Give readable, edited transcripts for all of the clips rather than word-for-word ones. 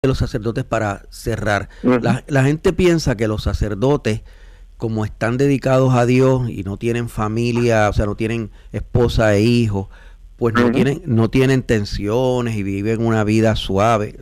de los sacerdotes para cerrar. Ujú. La gente piensa que los sacerdotes, como están dedicados a Dios y no tienen familia, o sea, no tienen esposa e hijos, pues Ujú. no tienen tensiones y viven una vida suave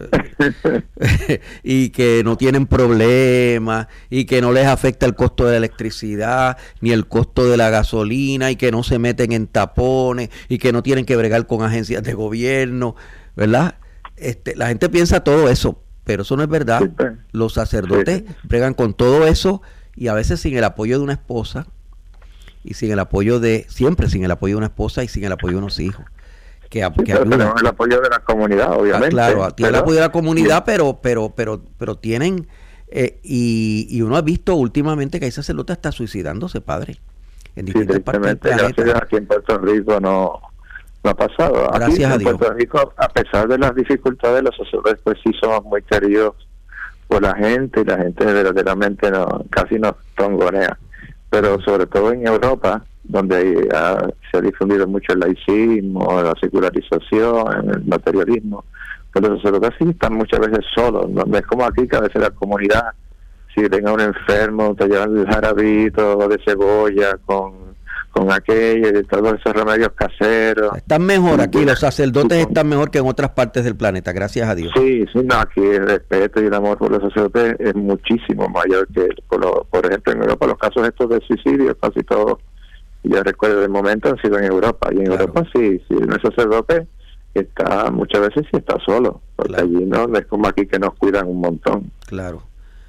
y que no tienen problemas y que no les afecta el costo de la electricidad ni el costo de la gasolina y que no se meten en tapones y que no tienen que bregar con agencias de gobierno, ¿verdad? La gente piensa todo eso, pero eso no es Sí, verdad. pues, Los sacerdotes sí. bregan con todo eso y a veces sin el apoyo de una esposa y sin el apoyo siempre sin el apoyo de una esposa y sin el apoyo de unos hijos Sí, que pero ayudan. tenemos el apoyo de la comunidad, Claro, obviamente, tiene el apoyo de la comunidad, bien, pero tienen, y uno ha visto últimamente que hay sacerdotes hasta suicidándose, padre, en sí, distintas partes del tristemente, gracias a planeta. Dios, aquí en Puerto Rico no ha pasado. Aquí Gracias a en Dios. Puerto Rico, a pesar de las dificultades, los sacerdotes pues sí somos muy queridos por la gente, y la gente verdaderamente casi nos tongonea. Pero sobre todo en Europa, donde se ha difundido mucho el laicismo, la secularización, el materialismo, pues los sacerdotes sí están muchas veces solos, donde es como aquí que a veces la comunidad, si tenga un enfermo, te llevan el jarabito de cebolla con aquello y todos esos remedios caseros. Están mejor aquí, los Y sacerdotes con- están mejor que en otras partes del planeta, gracias a Dios. Sí, sí, no, aquí el respeto y el amor por los sacerdotes es muchísimo mayor que, por ejemplo, en Europa los casos estos de suicidio, casi todos, yo recuerdo de momento han sido en Europa, y en Claro. Europa sí, el sacerdote está, muchas veces sí está solo, porque Claro. allí no es como aquí que nos cuidan un montón. Claro.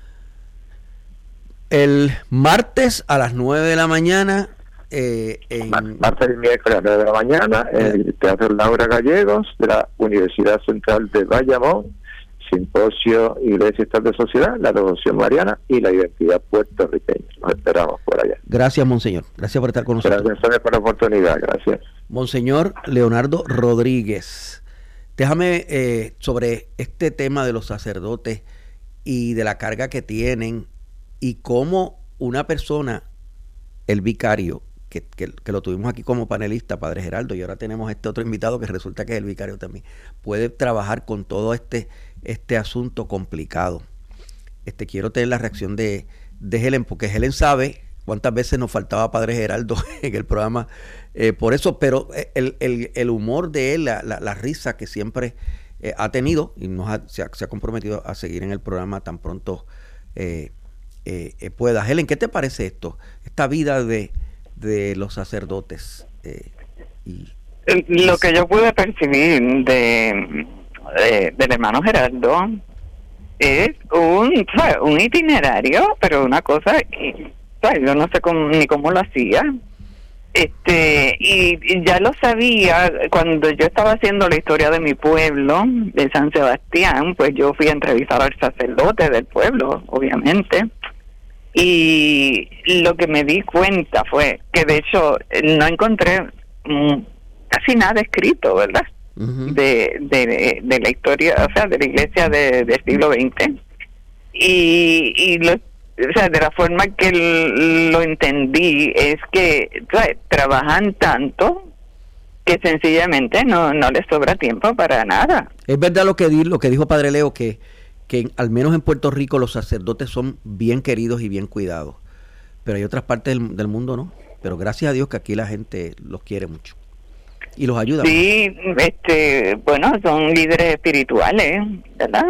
El martes a las 9 de la mañana, Martes y miércoles a las 9 de la mañana en el Teatro Laura Gallegos de la Universidad Central de Bayamón, simposio Iglesia, Estado de Sociedad, la devoción mariana y la identidad puertorriqueña. Nos esperamos por allá. gracias, Monseñor. Gracias por estar con nosotros. Gracias por la oportunidad. Gracias. Monseñor Leonardo Rodríguez, déjame sobre este tema de los sacerdotes y de la carga que tienen y cómo una persona, el vicario, que lo tuvimos aquí como panelista, Padre Geraldo, y ahora tenemos este otro invitado que resulta que es el vicario también, puede trabajar con todo este asunto complicado. Quiero tener la reacción de Helen, porque Helen sabe cuántas veces nos faltaba Padre Geraldo en el programa, por eso, pero el humor de él, la risa que siempre ha tenido y se ha comprometido a seguir en el programa tan pronto pueda. Helen, ¿qué te parece esto? Esta vida de los sacerdotes. Lo que yo pude percibir del hermano Gerardo es un itinerario, pero una cosa que, ¿sabes? Yo no sé ni cómo lo hacía. Y ya lo sabía cuando yo estaba haciendo la historia de mi pueblo, de San Sebastián, pues yo fui a entrevistar al sacerdote del pueblo, obviamente. Y lo que me di cuenta fue que de hecho no encontré casi nada escrito, ¿verdad? Uh-huh. de la historia, o sea, de la iglesia del siglo XX. O sea, de la forma que lo entendí es que, ¿sabes? Trabajan tanto que sencillamente no les sobra tiempo para nada. Es verdad lo que dijo Padre Leo, que al menos en Puerto Rico los sacerdotes son bien queridos y bien cuidados, pero hay otras partes del mundo no, pero gracias a Dios que aquí la gente los quiere mucho y los ayuda. Sí, bueno, son líderes espirituales, ¿verdad?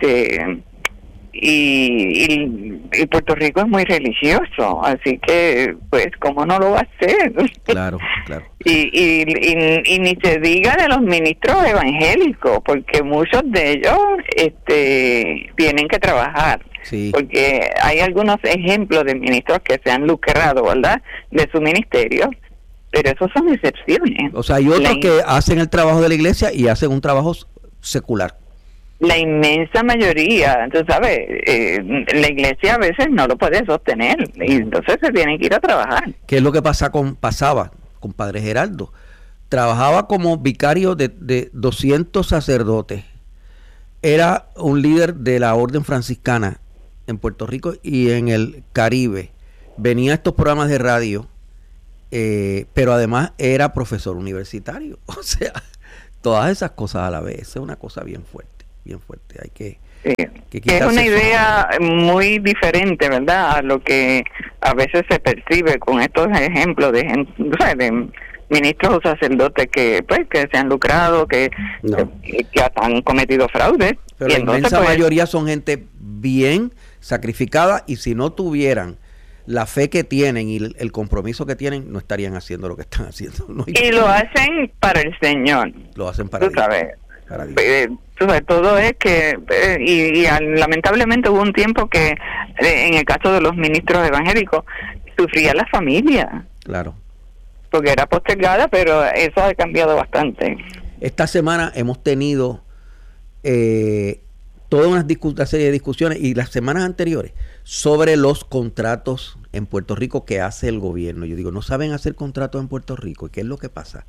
Y Puerto Rico es muy religioso, así que, pues, ¿cómo no lo va a hacer? Claro, claro. Y ni se diga de los ministros evangélicos, porque muchos de ellos tienen que trabajar. Sí. Porque hay algunos ejemplos de ministros que se han lucrado, ¿verdad?, de su ministerio, pero esos son excepciones. O sea, hay otros que hacen el trabajo de la iglesia y hacen un trabajo secular. La inmensa mayoría, tú sabes, la iglesia a veces no lo puede sostener y entonces se tienen que ir a trabajar. ¿Qué es lo que pasaba con Padre Geraldo? Trabajaba como vicario de 200 sacerdotes. Era un líder de la orden franciscana en Puerto Rico y en el Caribe. Venía a estos programas de radio, pero además era profesor universitario. O sea, todas esas cosas a la vez. Es una cosa bien fuerte, bien fuerte. Sí. Que es una idea muy diferente, ¿verdad?, a lo que a veces se percibe con estos ejemplos de ministros o sacerdotes que se han lucrado, que han cometido fraudes. Pero la inmensa mayoría son gente bien sacrificada, y si no tuvieran la fe que tienen y el compromiso que tienen, no estarían haciendo lo que están haciendo. Y lo hacen para el Señor. Lo hacen para Dios. Para Dios. Todo es que, lamentablemente hubo un tiempo que, en el caso de los ministros evangélicos, sufría la familia. Claro. Porque era postergada, pero eso ha cambiado bastante. Esta semana hemos tenido toda una serie de discusiones, y las semanas anteriores, sobre los contratos en Puerto Rico que hace el gobierno. Yo digo, ¿no saben hacer contratos en Puerto Rico? ¿Y qué es lo que pasa?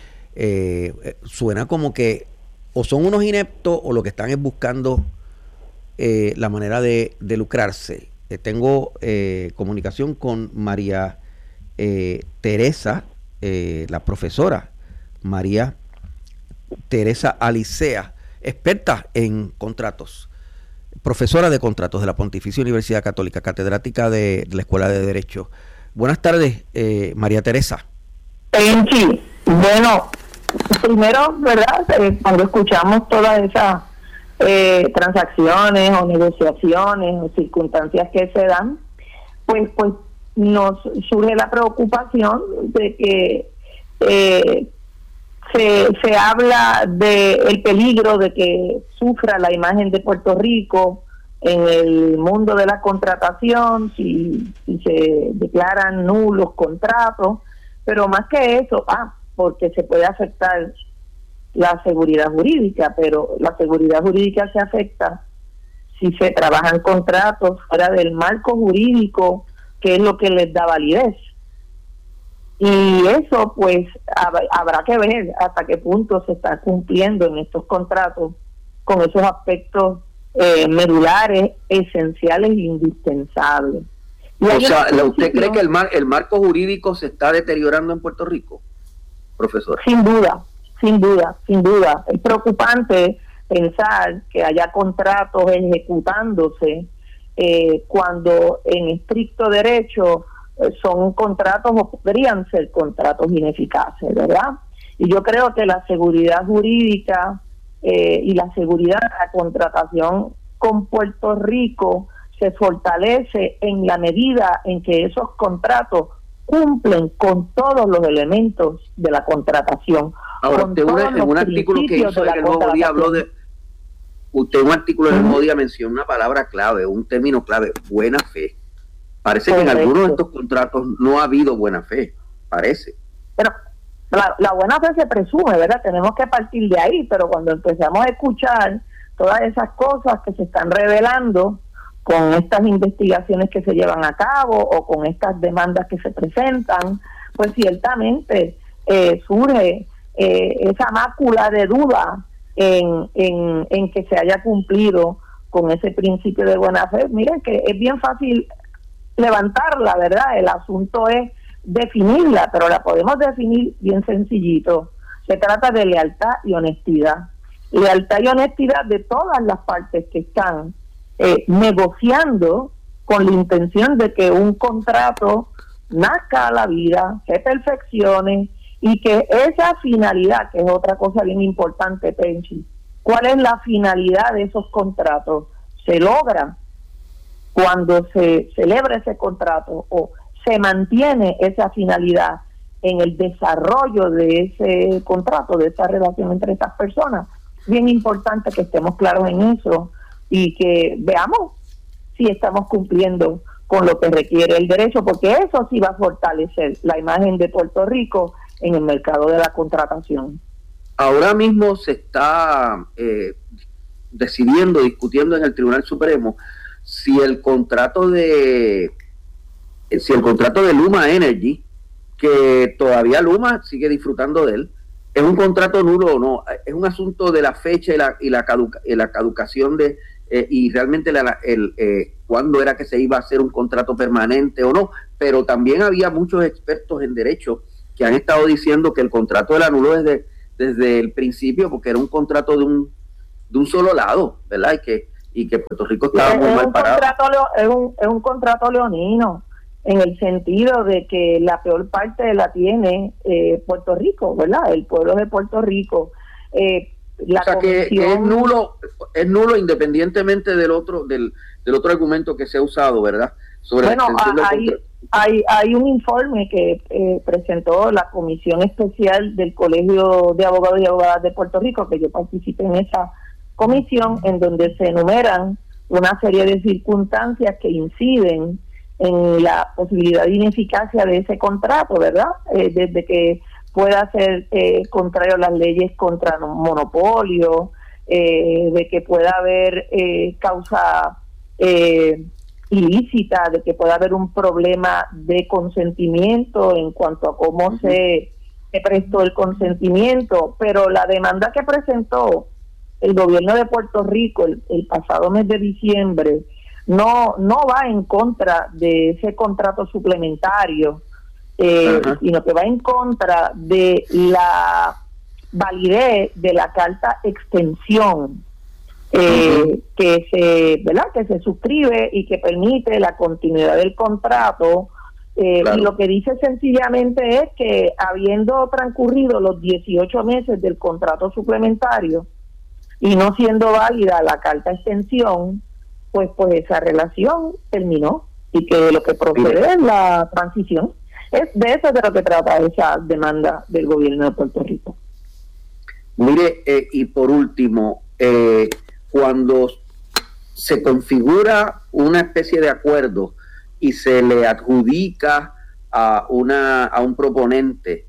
Suena como que o son unos ineptos, o lo que están es buscando la manera de lucrarse. Tengo comunicación con María Teresa, la profesora María Teresa Alicea, experta en contratos, profesora de contratos de la Pontificia Universidad Católica, catedrática de la Escuela de Derecho. Buenas tardes, María Teresa. Sí, bueno, primero, ¿verdad? Cuando escuchamos todas esas transacciones o negociaciones o circunstancias que se dan, pues nos surge la preocupación de que se habla del peligro de que sufra la imagen de Puerto Rico en el mundo de la contratación si se declaran nulos contratos, pero más que eso, porque se puede afectar la seguridad jurídica, pero la seguridad jurídica se afecta si se trabajan contratos fuera del marco jurídico, que es lo que les da validez. Y eso pues habrá que ver hasta qué punto se está cumpliendo en estos contratos con esos aspectos medulares, esenciales e indispensables. O sea, ¿usted cree que el marco jurídico se está deteriorando en Puerto Rico, profesor? Sin duda. Es preocupante pensar que haya contratos ejecutándose cuando en estricto derecho son contratos o podrían ser contratos ineficaces, ¿verdad? Y yo creo que la seguridad jurídica y la seguridad de la contratación con Puerto Rico se fortalece en la medida en que esos contratos cumplen con todos los elementos de la contratación. Ahora, usted en un artículo que hizo en el Nuevo Día habló de... Usted en un artículo en el Nuevo Día mencionó una palabra clave, un término clave, buena fe. Parece que en algunos de estos contratos no ha habido buena fe, parece. Pero la buena fe se presume, ¿verdad? Tenemos que partir de ahí, pero cuando empezamos a escuchar todas esas cosas que se están revelando con estas investigaciones que se llevan a cabo o con estas demandas que se presentan, pues ciertamente surge esa mácula de duda en que se haya cumplido con ese principio de buena fe. Miren que es bien fácil levantarla, ¿verdad? El asunto es definirla, pero la podemos definir bien sencillito. Se trata de lealtad y honestidad. Lealtad y honestidad de todas las partes que están negociando con la intención de que un contrato nazca a la vida, se perfeccione y que esa finalidad, que es otra cosa bien importante, Penchi, ¿cuál es la finalidad de esos contratos? Se logra cuando se celebra ese contrato o se mantiene esa finalidad en el desarrollo de ese contrato, de esa relación entre esas personas. Bien importante que estemos claros en eso y que veamos si estamos cumpliendo con lo que requiere el derecho, porque eso sí va a fortalecer la imagen de Puerto Rico en el mercado de la contratación. Ahora mismo se está discutiendo en el Tribunal Supremo si el contrato de Luma Energy, que todavía Luma sigue disfrutando de él, es un contrato nulo o no. Es un asunto de la fecha y la caducación de y realmente cuándo era que se iba a hacer un contrato permanente o no. Pero también había muchos expertos en derecho que han estado diciendo que el contrato era nulo desde el principio, porque era un contrato de un solo lado, ¿verdad? Y y que Puerto Rico estaba muy mal parado. Es un contrato leonino, en el sentido de que la peor parte la tiene Puerto Rico, ¿verdad? El pueblo de Puerto Rico. O sea que es nulo independientemente del otro argumento que se ha usado, ¿verdad? Sobre hay un informe que presentó la Comisión Especial del Colegio de Abogados y Abogadas de Puerto Rico, que yo participé en esa comisión, en donde se enumeran una serie de circunstancias que inciden en la posibilidad de ineficacia de ese contrato, ¿verdad? Desde que pueda ser contrario a las leyes contra monopolio, de que pueda haber causa ilícita, de que pueda haber un problema de consentimiento en cuanto a cómo se prestó el consentimiento, pero la demanda que presentó el gobierno de Puerto Rico el pasado mes de diciembre no va en contra de ese contrato suplementario, sino que va en contra de la validez de la carta extensión que se suscribe y que permite la continuidad del contrato. Claro. Y lo que dice sencillamente es que, habiendo transcurrido los 18 meses del contrato suplementario y no siendo válida la carta extensión, pues esa relación terminó y que lo que procede es la transición. Es de eso de lo que trata esa demanda del gobierno de Puerto Rico. Mire, y por último, cuando se configura una especie de acuerdo y se le adjudica a un proponente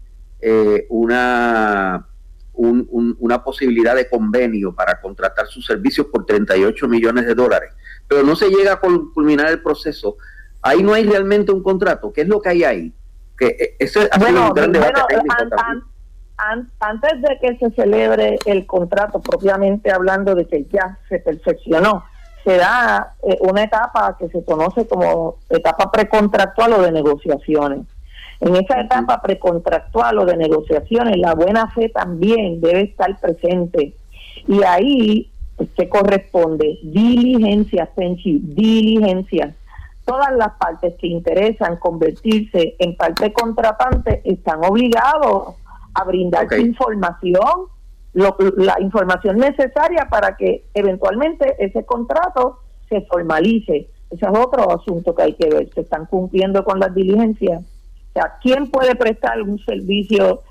una posibilidad de convenio para contratar sus servicios por $38 millones, pero no se llega a culminar el proceso, ahí no hay realmente un contrato. ¿Qué es lo que hay ahí? Que ese ha sido un gran debate técnico también. Antes de que se celebre el contrato, propiamente hablando de que ya se perfeccionó, se da una etapa que se conoce como etapa precontractual o de negociaciones. En esa etapa precontractual o de negociaciones, la buena fe también debe estar presente. Y ahí, ¿qué corresponde? Diligencias, Penchi, diligencias. Todas las partes que interesan convertirse en parte contratante están obligados a brindar información, la información necesaria para que eventualmente ese contrato se formalice. Ese es otro asunto que hay que ver. ¿Se están cumpliendo con las diligencias? O sea, ¿quién puede prestar un servicio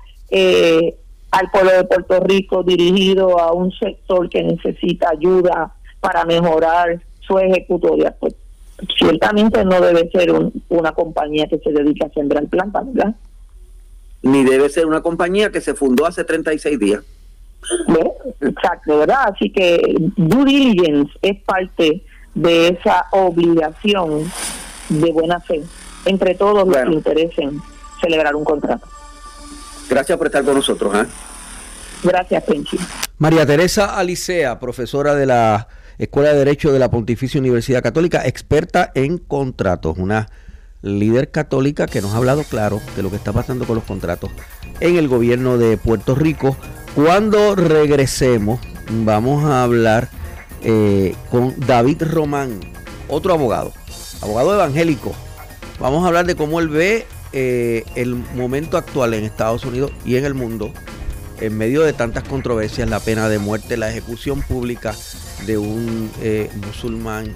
al pueblo de Puerto Rico dirigido a un sector que necesita ayuda para mejorar su ejecutoria? Pues ciertamente no debe ser una compañía que se dedica a sembrar plantas, ¿verdad? Ni debe ser una compañía que se fundó hace 36 días. ¿Ve? Exacto, ¿verdad? Así que due diligence es parte de esa obligación de buena fe entre todos los que interesen celebrar un contrato. Gracias por estar con nosotros. Gracias, Penchi. María Teresa Alicea, profesora de la Escuela de Derecho de la Pontificia Universidad Católica, experta en contratos, una líder católica que nos ha hablado claro de lo que está pasando con los contratos en el gobierno de Puerto Rico. Cuando regresemos vamos a hablar con David Román, otro abogado evangélico. Vamos a hablar de cómo él ve el momento actual en Estados Unidos y en el mundo, en medio de tantas controversias, la pena de muerte, la ejecución pública de un musulmán,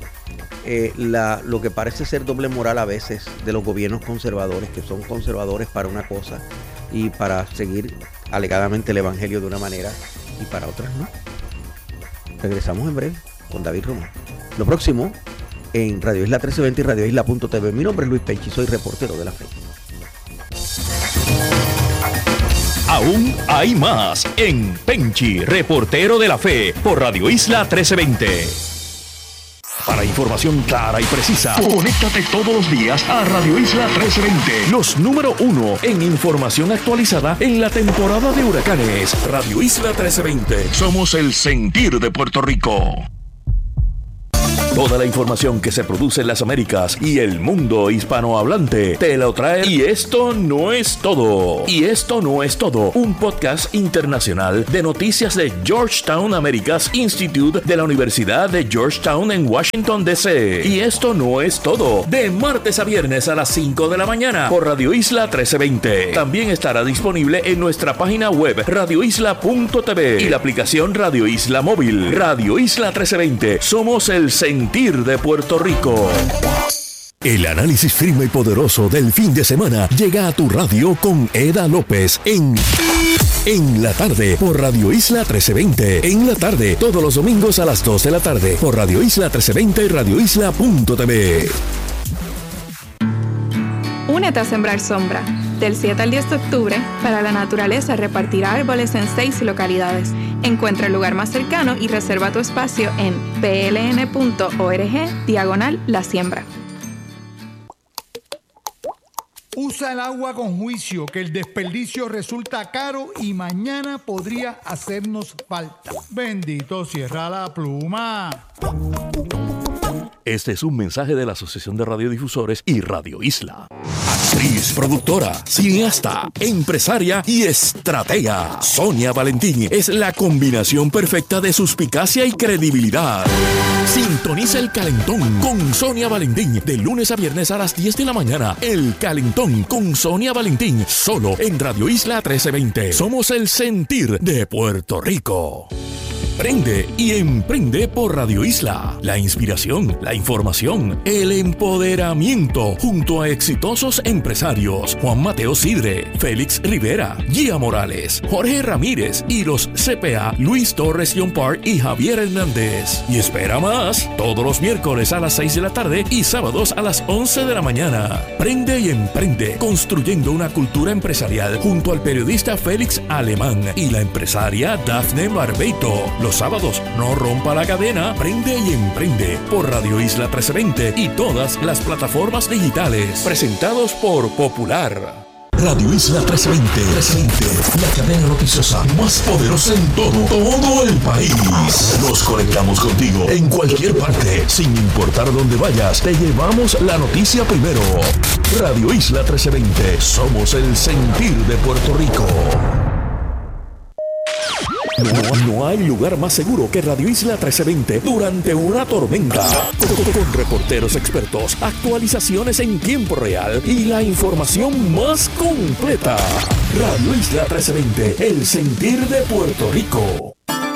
lo que parece ser doble moral a veces de los gobiernos conservadores, que son conservadores para una cosa y para seguir alegadamente el evangelio de una manera y para otras no. Regresamos en breve con David Román. Lo próximo en Radio Isla 1320 y radioisla.tv. Mi nombre es Luis Penchi, soy reportero de la fe. Aún hay más en Penchi, reportero de la fe, por Radio Isla 1320. Para información clara y precisa, conéctate todos los días a Radio Isla 1320, los número 1 en información actualizada en la temporada de huracanes. Radio Isla 1320, somos el sentir de Puerto Rico. Toda la información que se produce en las Américas y el mundo hispanohablante te lo trae. Y esto no es todo. Y esto no es todo. Un podcast internacional de noticias de Georgetown Americas Institute de la Universidad de Georgetown en Washington, D.C. Y esto no es todo. De martes a viernes a las 5 de la mañana por Radio Isla 1320. También estará disponible en nuestra página web radioisla.tv y la aplicación Radio Isla Móvil. Radio Isla 1320. Somos el sentir de Puerto Rico. El análisis firme y poderoso del fin de semana llega a tu radio con Eda López en la tarde por Radio Isla 1320. En la tarde, todos los domingos a las 2 de la tarde por Radio Isla 1320 y radioisla.tv. Únete a Sembrar Sombra. Del 7 al 10 de octubre, Para la Naturaleza repartirá árboles en 6 localidades. Encuentra el lugar más cercano y reserva tu espacio en pln.org/la siembra. Usa el agua con juicio, que el desperdicio resulta caro y mañana podría hacernos falta. Bendito, cierra la pluma. Este es un mensaje de la Asociación de Radiodifusores y Radio Isla. Actriz, productora, cineasta, empresaria y estratega. Sonia Valentín es la combinación perfecta de suspicacia y credibilidad. Sintoniza El Calentón con Sonia Valentín de lunes a viernes a las 10 de la mañana. El Calentón con Sonia Valentín, solo en Radio Isla 1320. Somos el sentir de Puerto Rico. Prende y emprende por Radio Isla. La inspiración, la información, el empoderamiento junto a exitosos empresarios Juan Mateo Sidre, Félix Rivera, Gia Morales, Jorge Ramírez y los CPA Luis Torres John Park y Javier Hernández. Y espera más, todos los miércoles a las 6 de la tarde y sábados a las 11 de la mañana. Prende y emprende, construyendo una cultura empresarial junto al periodista Félix Alemán y la empresaria Dafne Barbeito. Los sábados, no rompa la cadena, prende y emprende por Radio Isla 1320 y todas las plataformas digitales. Presentados por Popular. Radio Isla 1320, la cadena noticiosa más poderosa en todo el país. Nos conectamos contigo en cualquier parte, sin importar dónde vayas. Te llevamos la noticia primero. Radio Isla 1320, somos el sentir de Puerto Rico. No hay lugar más seguro que Radio Isla 1320 durante una tormenta. Con reporteros expertos, actualizaciones en tiempo real y la información más completa. Radio Isla 1320, el sentir de Puerto Rico.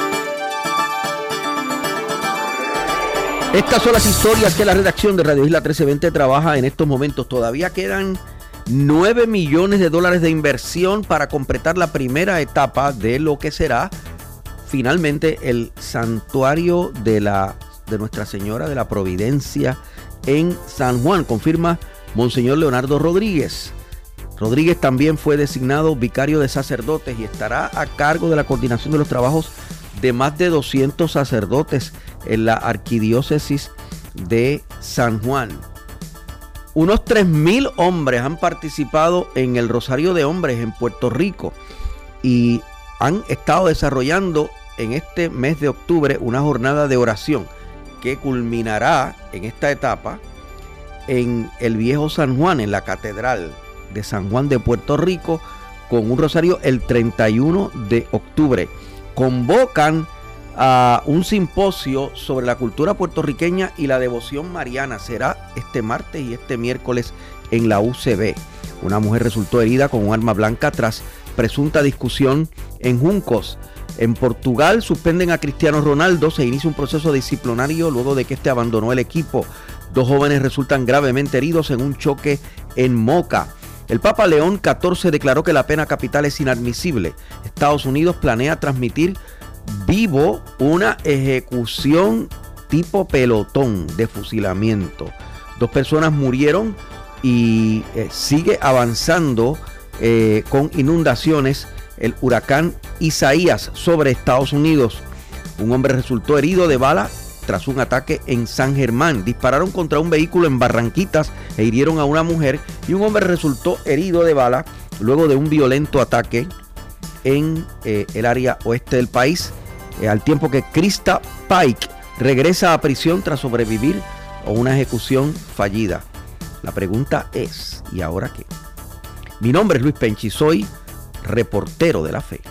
Estas son las historias que la redacción de Radio Isla 1320 trabaja en estos momentos. Todavía quedan $9 millones de inversión para completar la primera etapa de lo que será finalmente el santuario de Nuestra Señora de la Providencia en San Juan, confirma Monseñor Leonardo Rodríguez. Rodríguez también fue designado vicario de sacerdotes y estará a cargo de la coordinación de los trabajos de más de 200 sacerdotes en la arquidiócesis de San Juan. Unos 3,000 hombres han participado en el Rosario de Hombres en Puerto Rico y han estado desarrollando en este mes de octubre una jornada de oración que culminará en esta etapa en el Viejo San Juan, en la Catedral de San Juan de Puerto Rico, con un rosario el 31 de octubre. Convocan a un simposio sobre la cultura puertorriqueña y la devoción mariana. Será este martes y este miércoles en la UCB. Una mujer resultó herida con un arma blanca tras presunta discusión en Juncos. En Portugal suspenden a Cristiano Ronaldo. Se inicia un proceso disciplinario luego de que este abandonó el equipo. 2 jóvenes resultan gravemente heridos en un choque en Moca. El Papa León XIV declaró que la pena capital es inadmisible. Estados Unidos planea transmitir vivo una ejecución tipo pelotón de fusilamiento. 2 personas murieron y sigue avanzando con inundaciones el huracán Isaías sobre Estados Unidos. Un hombre resultó herido de bala tras un ataque en San Germán. Dispararon contra un vehículo en Barranquitas e hirieron a una mujer, y un hombre resultó herido de bala luego de un violento ataque en el área oeste del país, al tiempo que Krista Pike regresa a prisión tras sobrevivir a una ejecución fallida. La pregunta es, ¿y ahora qué? Mi nombre es Luis Penchi, soy reportero de la fe.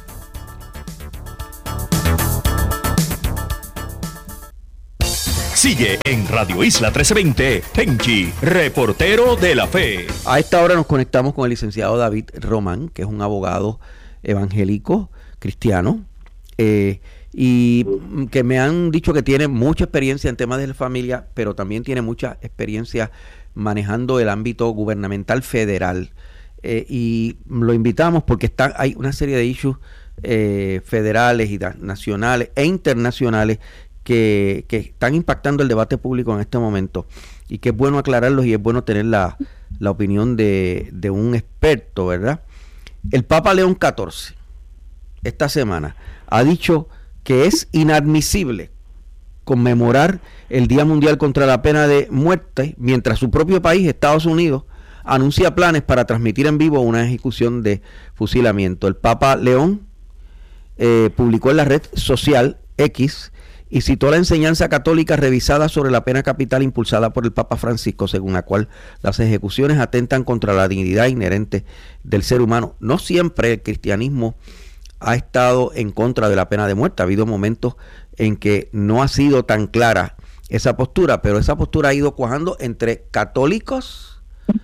Sigue en Radio Isla 1320, Penchi, reportero de la fe. A esta hora nos conectamos con el licenciado David Román, que es un abogado evangélico cristiano, y que me han dicho que tiene mucha experiencia en temas de la familia, pero también tiene mucha experiencia manejando el ámbito gubernamental federal. Y lo invitamos porque hay una serie de issues federales y nacionales e internacionales que están impactando el debate público en este momento, y que es bueno aclararlos y es bueno tener la opinión de un experto, ¿verdad? El Papa León XIV esta semana ha dicho que es inadmisible conmemorar el Día Mundial contra la Pena de Muerte mientras su propio país, Estados Unidos, anuncia planes para transmitir en vivo una ejecución de fusilamiento. El Papa León publicó en la red social X y citó la enseñanza católica revisada sobre la pena capital impulsada por el Papa Francisco, según la cual las ejecuciones atentan contra la dignidad inherente del ser humano. No siempre el cristianismo ha estado en contra de la pena de muerte. Ha habido momentos en que no ha sido tan clara esa postura, pero esa postura ha ido cuajando entre católicos,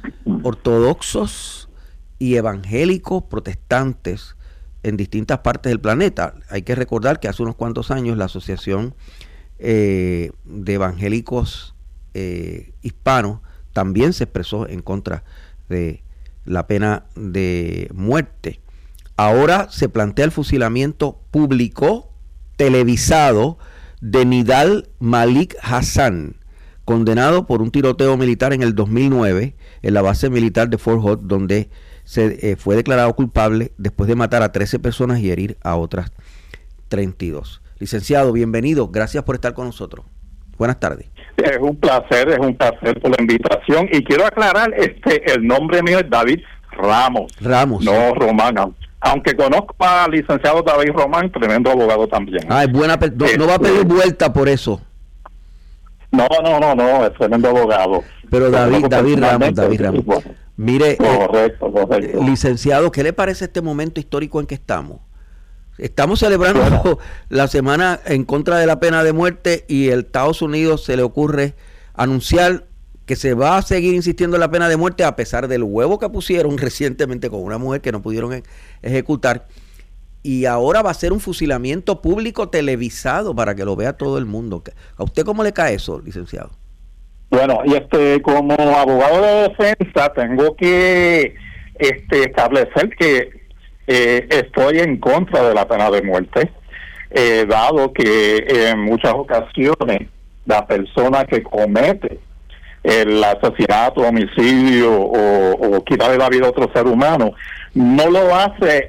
ortodoxos y evangélicos protestantes en distintas partes del planeta. Hay que recordar que hace unos cuantos años la Asociación de Evangélicos Hispanos también se expresó en contra de la pena de muerte. Ahora se plantea el fusilamiento público televisado de Nidal Malik Hassan, condenado por un tiroteo militar en el 2009 en la base militar de Fort Hood, donde se fue declarado culpable después de matar a 13 personas y herir a otras 32. Licenciado, bienvenido, gracias por estar con nosotros. Buenas tardes. Es un placer por la invitación, y quiero aclarar, el nombre mío es David Ramos, no Román, aunque conozco al licenciado David Román, tremendo abogado también. Es buena, no va a pedir vuelta por eso. No, es tremendo abogado. Pero David Ramos. Bueno. Mire, correcto. Licenciado, ¿qué le parece este momento histórico en que estamos? Estamos celebrando la semana en contra de la pena de muerte, y el Estados Unidos se le ocurre anunciar que se va a seguir insistiendo en la pena de muerte a pesar del huevo que pusieron recientemente con una mujer que no pudieron ejecutar, y ahora va a ser un fusilamiento público televisado para que lo vea todo el mundo. ¿A usted cómo le cae eso, licenciado? Bueno, y como abogado de defensa tengo que establecer que estoy en contra de la pena de muerte, dado que en muchas ocasiones la persona que comete el asesinato, homicidio o quitarle la vida a otro ser humano no lo hace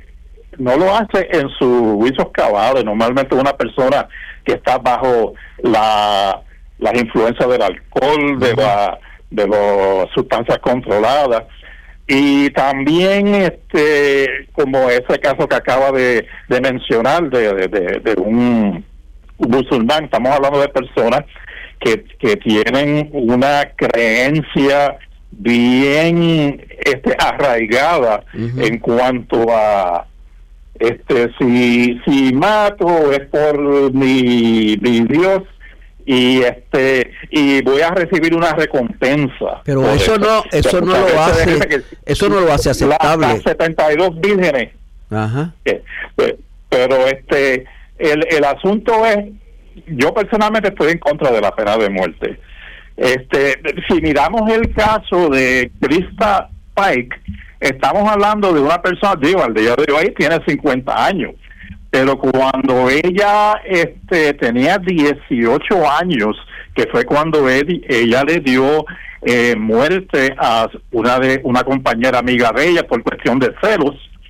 en sus juicios cabales. Normalmente una persona que está bajo las influencias del alcohol, de las sustancias controladas, y también como ese caso que acaba de mencionar de un musulmán. Estamos hablando de personas que tienen una creencia bien arraigada en cuanto a si mato es por mi Dios, y voy a recibir una recompensa. Pero eso no lo hace aceptable. Las 72 vírgenes. Ajá. Pero el asunto es, yo personalmente estoy en contra de la pena de muerte. Si miramos el caso de Krista Pike, estamos hablando de una persona, al día de hoy tiene 50 años, pero cuando ella tenía 18 años, que fue cuando ella le dio muerte a una compañera amiga de ella por cuestión de celos,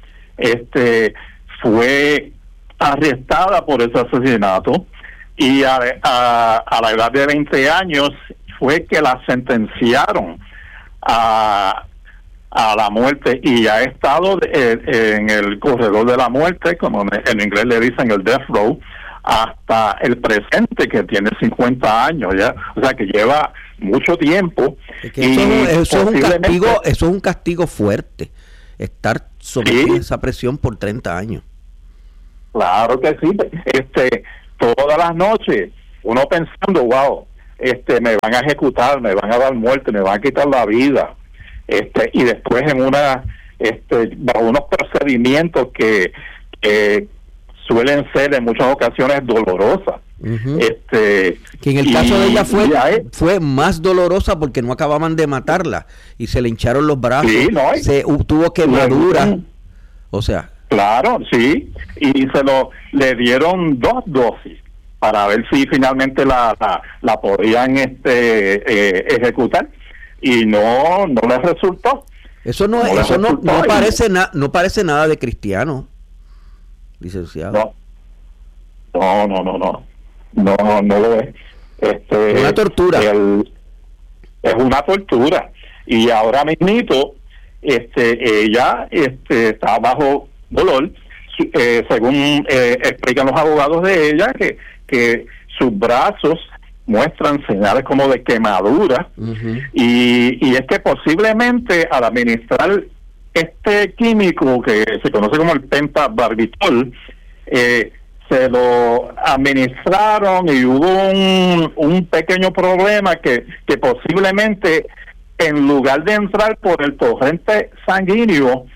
fue arrestada por ese asesinato, y a la edad de 20 años fue que la sentenciaron a la muerte, y ha estado en el corredor de la muerte, como en inglés le dicen el death row, hasta el presente, que tiene 50 años ya, o sea que lleva mucho tiempo. Es que eso es un castigo fuerte, estar sometido a esa presión por 30 años. Claro que sí, todas las noches uno pensando, wow, me van a ejecutar, me van a dar muerte, me van a quitar la vida, y después bajo unos procedimientos que suelen ser en muchas ocasiones dolorosas. Uh-huh. Que en el caso de ella fue más dolorosa porque no acababan de matarla y se le hincharon los brazos, tuvo quemaduras, o sea. Claro, sí, y le dieron 2 dosis para ver si finalmente la podían ejecutar, y no les resultó. Eso no parece nada de cristiano, licenciado. No lo es. Es una tortura. Es una tortura, y ahora mismito ella está bajo dolor, según explican los abogados de ella, que sus brazos muestran señales como de quemadura. Uh-huh. y es que posiblemente al administrar este químico que se conoce como el pentabarbitol, se lo administraron y hubo un pequeño problema que posiblemente, en lugar de entrar por el torrente sanguíneo,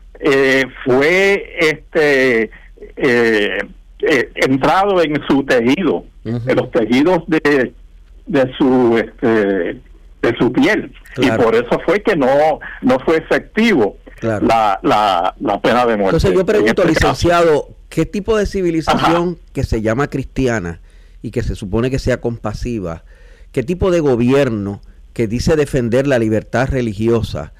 fue entrado en su tejido, uh-huh, en los tejidos de su piel. Claro. Y por eso fue que no fue efectivo, claro, la pena de muerte. Entonces yo pregunto, licenciado, ¿qué tipo de civilización, ajá, que se llama cristiana y que se supone que sea compasiva, qué tipo de gobierno que dice defender la libertad religiosa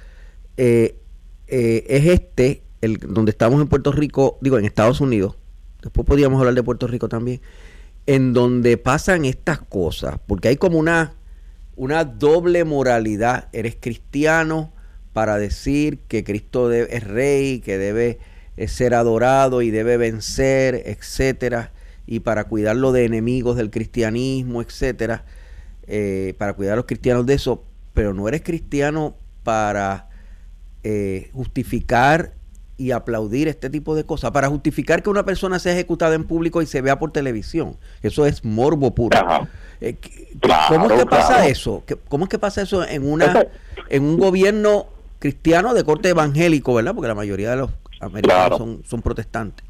es donde estamos en Puerto Rico, digo en Estados Unidos, después podríamos hablar de Puerto Rico también, en donde pasan estas cosas? Porque hay como una doble moralidad. Eres cristiano para decir que Cristo es rey, que debe ser adorado y debe vencer, etcétera, y para cuidarlo de enemigos del cristianismo, etcétera, para cuidar a los cristianos de eso, pero no eres cristiano para justificar y aplaudir este tipo de cosas, para justificar que una persona sea ejecutada en público y se vea por televisión. Eso es morbo puro. ¿Cómo es que pasa eso? ¿Cómo es que pasa eso en un gobierno cristiano de corte evangélico, verdad? Porque la mayoría de los americanos son protestantes.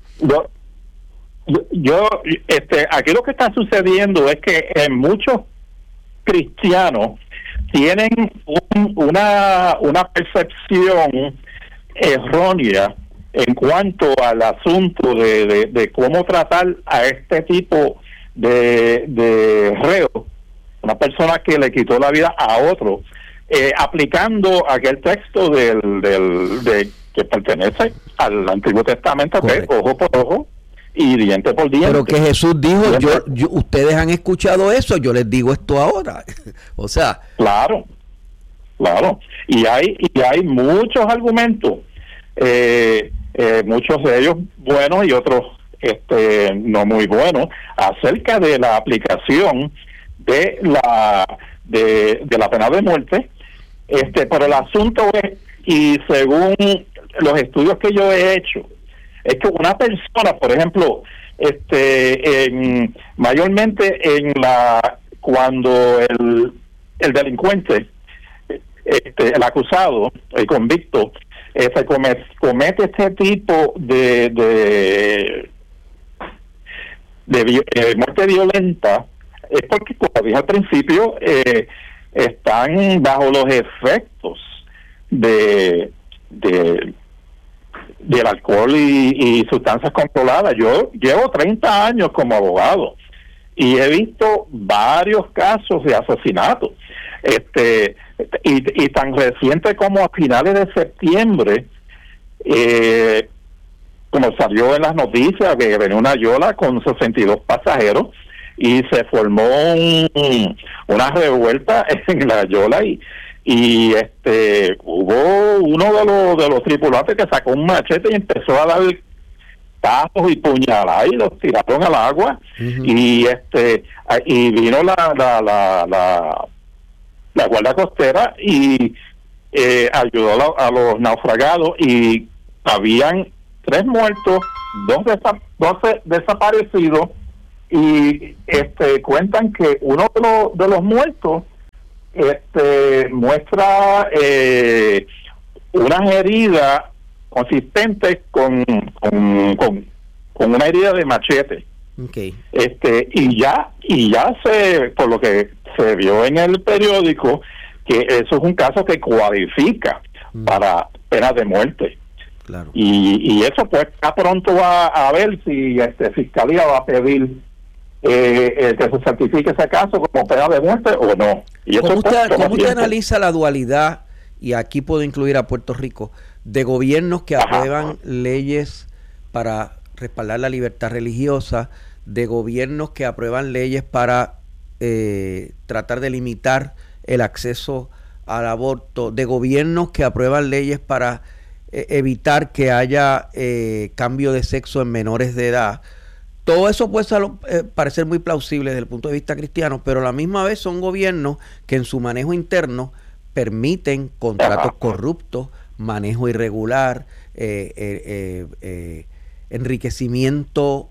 Aquí lo que está sucediendo es que en muchos cristianos tienen una percepción errónea en cuanto al asunto de cómo tratar a este tipo de reo, una persona que le quitó la vida a otro, aplicando aquel texto que pertenece al Antiguo Testamento, que es ojo por ojo y diente por diente. Pero que Jesús dijo, ustedes han escuchado eso, yo les digo esto ahora. O sea, claro, y hay muchos argumentos, muchos de ellos buenos y otros no muy buenos, acerca de la aplicación de la pena de muerte. Pero el asunto es, y según los estudios que yo he hecho, es que una persona, por ejemplo, mayormente cuando el delincuente, el acusado, el convicto, se comete este tipo de muerte violenta, es porque, como dije al principio, están bajo los efectos del alcohol y sustancias controladas. Yo llevo 30 años como abogado y he visto varios casos de asesinato, y tan reciente como a finales de septiembre, como salió en las noticias, que venía una yola con 62 pasajeros y se formó una revuelta en la yola, y hubo uno de los tripulantes que sacó un machete y empezó a dar tajos y puñaladas y los tiraron al agua. Y vino la Guardia Costera y ayudó a los naufragados, y habían 3 muertos, 12 desaparecidos, y cuentan que uno de los muertos muestra unas heridas consistentes con una herida de machete. Okay. Y ya por lo que se vio en el periódico, que eso es un caso que cualifica para pena de muerte. Claro. Y eso pues está pronto a ver si Fiscalía va a pedir que se certifique ese caso como pena de muerte o no. Y eso ¿Cómo usted analiza la dualidad, y aquí puedo incluir a Puerto Rico, de gobiernos que aprueban leyes para respaldar la libertad religiosa, de gobiernos que aprueban leyes para tratar de limitar el acceso al aborto, de gobiernos que aprueban leyes para evitar que haya cambio de sexo en menores de edad? Todo eso puede parecer muy plausible desde el punto de vista cristiano, pero a la misma vez son gobiernos que en su manejo interno permiten contratos corruptos, manejo irregular, enriquecimiento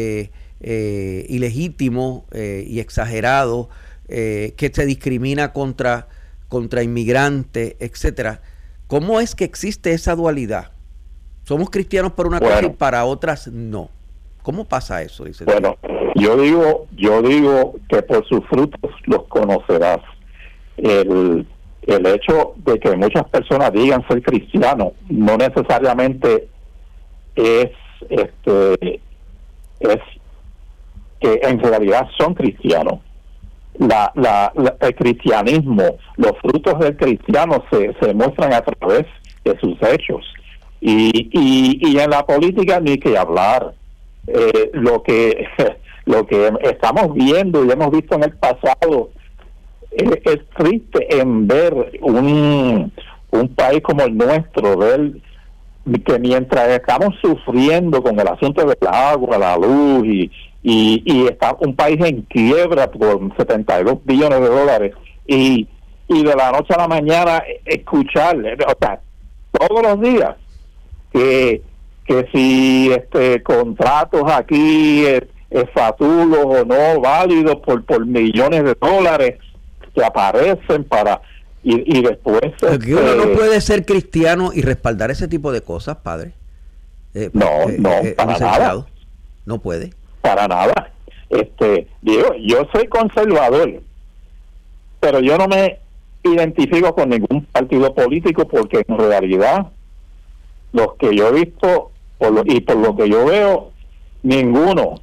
ilegítimo y exagerado, que se discrimina contra inmigrantes, etcétera. ¿Cómo es que existe esa dualidad? Somos cristianos para una cosa y para otras no. ¿Cómo pasa eso? Dice. Bueno, yo digo que por sus frutos los conocerás. El hecho de que muchas personas digan ser cristianos no necesariamente es que en realidad son cristianos. El cristianismo, los frutos del cristiano se muestran a través de sus hechos, y en la política ni que hablar. Lo que estamos viendo y hemos visto en el pasado es triste en ver un país como el nuestro, ver que mientras estamos sufriendo con el asunto del agua, la luz y está un país en quiebra por 72 billones de dólares, y de la noche a la mañana escuchar, o sea, todos los días que si contratos aquí fatulos o no válidos por millones de dólares que aparecen para y después uno no puede ser cristiano y respaldar ese tipo de cosas, padre. Para nada. No puede. Para nada. Digo, yo soy conservador, pero yo no me identifico con ningún partido político, porque en realidad los que yo he visto por lo que yo veo, ninguno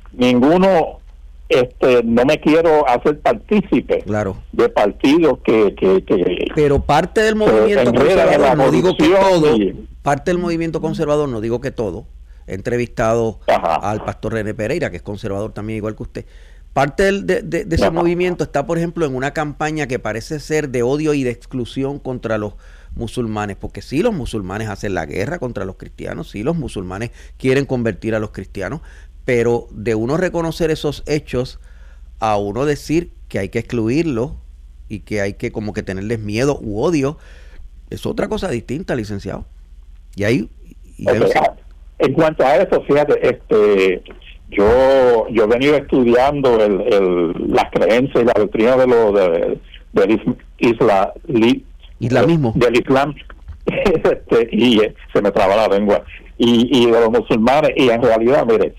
no me quiero hacer partícipe de partidos que pero parte del movimiento conservador, no digo que todo, parte del movimiento conservador, no digo que todo. He entrevistado al pastor René Pereira, que es conservador también, igual que usted. Parte de ese movimiento está, por ejemplo, en una campaña que parece ser de odio y de exclusión contra los musulmanes, porque sí, los musulmanes hacen la guerra contra los cristianos, sí, los musulmanes quieren convertir a los cristianos, pero de uno reconocer esos hechos a uno decir que hay que excluirlos y que hay que como que tenerles miedo u odio, es otra cosa distinta, licenciado. Y ahí en cuanto a eso, fíjate, yo he venido estudiando las creencias y la doctrina del islamismo, del Islam, y se me traba la lengua, y de los musulmanes, y en realidad, mire,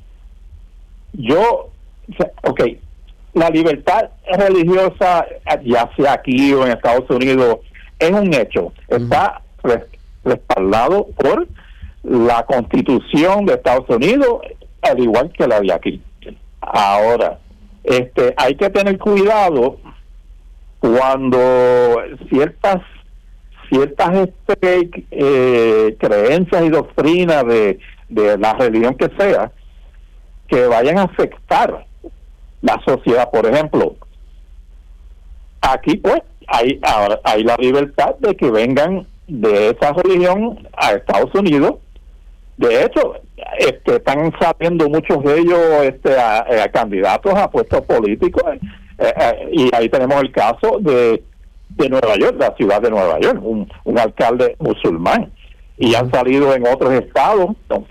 la libertad religiosa, ya sea aquí o en Estados Unidos, es un hecho, está respaldado por la Constitución de Estados Unidos, al igual que la de aquí. Ahora, hay que tener cuidado cuando ciertas creencias y doctrinas de la religión que sea, que vayan a afectar la sociedad. Por ejemplo, aquí pues hay la libertad de que vengan de esa religión a Estados Unidos De hecho, están saliendo muchos de ellos a candidatos a puestos políticos, y ahí tenemos el caso de Nueva York, la ciudad de Nueva York, un alcalde musulmán, y han salido en otros estados, ¿no?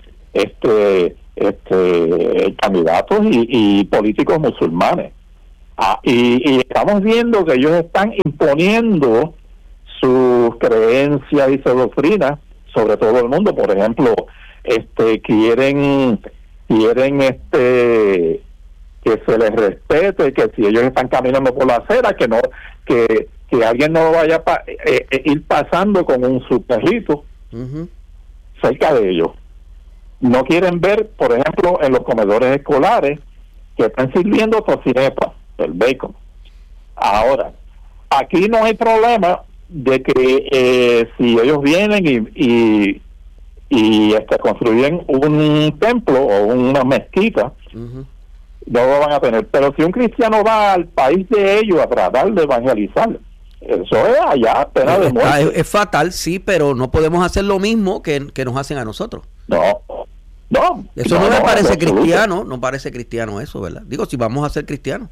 Candidatos y políticos musulmanes. Y estamos viendo que ellos están imponiendo sus creencias y su doctrina sobre todo el mundo. Por ejemplo, quieren que se les respete, que si ellos están caminando por la acera, que alguien no vaya a ir pasando con su perrito cerca de ellos. No quieren ver, por ejemplo, en los comedores escolares que están sirviendo tocinetas, el bacon. Ahora, aquí no hay problema de que si ellos vienen y construyen un templo o una mezquita, no lo van a tener. Pero si un cristiano va al país de ellos a tratar de evangelizar, eso es allá pena de muerte. Es fatal, sí, pero no podemos hacer lo mismo que nos hacen a nosotros. No, eso no me parece cristiano, no parece cristiano eso, ¿verdad? Digo, si vamos a ser cristianos,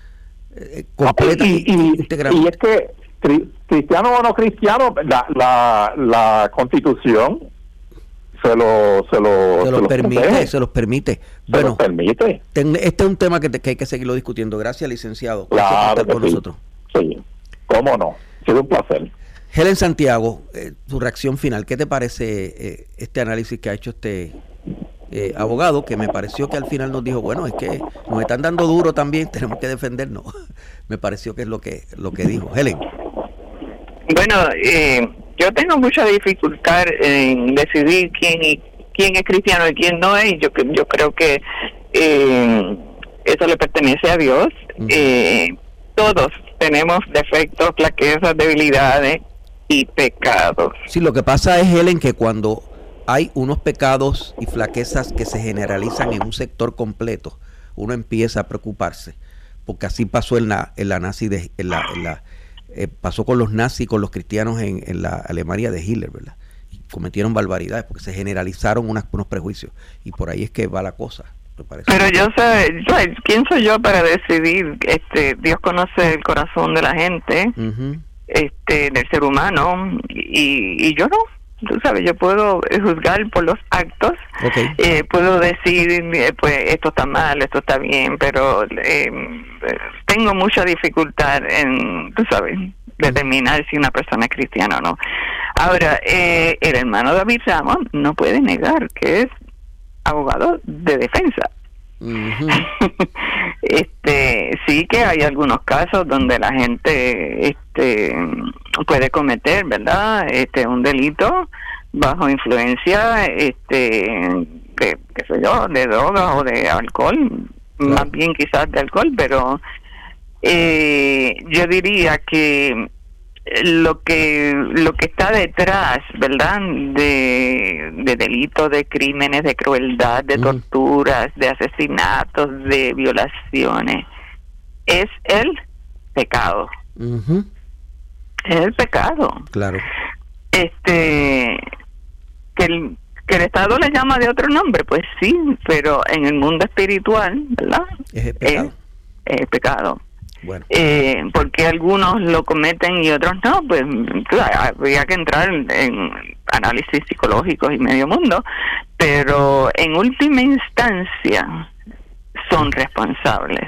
y es que cristiano o no cristiano, la Constitución se los permite. Bueno, este es un tema que hay que seguirlo discutiendo. Gracias, licenciado. Claro que por nosotros. Sí, cómo no. Ha sido un placer. Helen Santiago, tu reacción final. ¿Qué te parece este análisis que ha hecho este abogado, que me pareció que al final nos dijo, bueno, es que nos están dando duro también, tenemos que defendernos? Me pareció que es lo que dijo. Helen. Bueno, yo tengo mucha dificultad en decidir quién es cristiano y quién no es. Yo creo que eso le pertenece a Dios. Todos tenemos defectos, flaquezas, debilidades y pecados. Sí, lo que pasa es, Helen, que cuando hay unos pecados y flaquezas que se generalizan en un sector completo, uno empieza a preocuparse, porque así pasó pasó con los nazis, con los cristianos en la Alemania de Hitler, ¿verdad? Y cometieron barbaridades porque se generalizaron unos prejuicios, y por ahí es que va la cosa. Pero yo sé, ¿quién soy yo para decidir? Dios conoce el corazón de la gente, del ser humano, y yo no. Tú sabes, yo puedo juzgar por los actos, puedo decir, pues esto está mal, esto está bien, pero tengo mucha dificultad en, tú sabes, determinar si una persona es cristiana o no. Ahora, el hermano David Ramos no puede negar que es abogado de defensa. Sí que hay algunos casos donde la gente puede cometer, ¿verdad? Un delito bajo influencia qué sé yo, de drogas o de alcohol, más bien quizás de alcohol, pero yo diría que lo que está detrás, ¿verdad?, de delitos, de crímenes, de crueldad, de torturas, de asesinatos, de violaciones, es el pecado. Es el pecado. Claro. Que el Estado le llama de otro nombre, pues sí, pero en el mundo espiritual, ¿verdad?, es el pecado. Es el pecado. Bueno. Porque algunos lo cometen y otros no, pues habría que entrar en análisis psicológicos y medio mundo, pero en última instancia son responsables.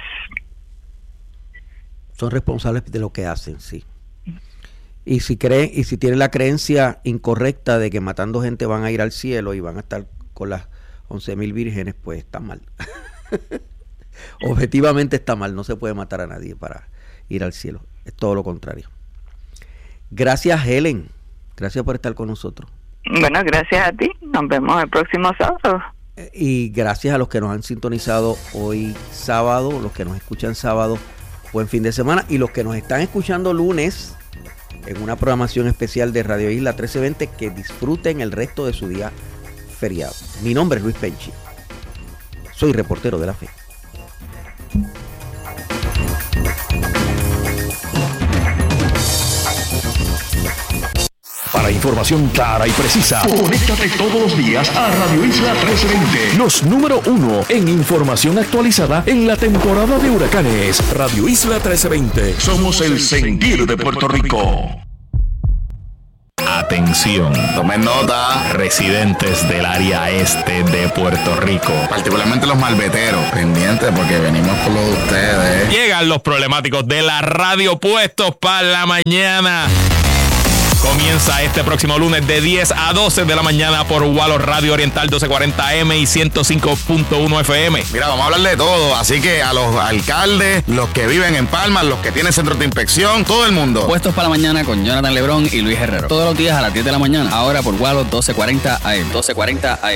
Son responsables de lo que hacen, sí. Y si tienen la creencia incorrecta de que matando gente van a ir al cielo y van a estar con las 11,000 vírgenes, pues está mal. Objetivamente está mal, no se puede matar a nadie para ir al cielo, es todo lo contrario. Gracias, Helen, gracias por estar con nosotros. Bueno, gracias a ti, nos vemos el próximo sábado. Y gracias a los que nos han sintonizado hoy sábado, los que nos escuchan sábado, buen fin de semana, y los que nos están escuchando lunes en una programación especial de Radio Isla 1320, que disfruten el resto de su día feriado. Mi nombre es Luis Penchi, soy reportero de la fe. Para información clara y precisa, conéctate todos los días a Radio Isla 1320. Los número 1 en información actualizada en la temporada de huracanes. Radio Isla 1320. Somos el sentir de Puerto Rico. Atención, tomen nota, residentes del área este de Puerto Rico, particularmente los malveteros, pendientes porque venimos por lo de ustedes. Llegan los problemáticos de la radio puestos para la mañana. Comienza este próximo lunes de 10 a 12 de la mañana por Walo Radio Oriental 1240M y 105.1 FM. Mira, vamos a hablar de todo, así que a los alcaldes, los que viven en Palma, los que tienen centros de inspección, todo el mundo. Puestos para la mañana con Jonathan Lebrón y Luis Herrero. Todos los días a las 10 de la mañana, ahora por Walo 1240 AM. 1240 AM.